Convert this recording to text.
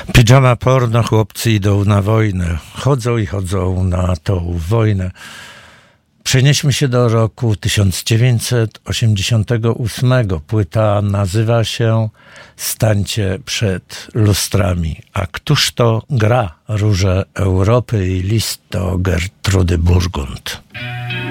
Pidżama porno, chłopcy idą na wojnę. Chodzą i chodzą na tą wojnę. Przenieśmy się do roku 1988. Płyta nazywa się Stańcie przed lustrami. A któż to gra Róże Europy i list do Gertrudy Burgund?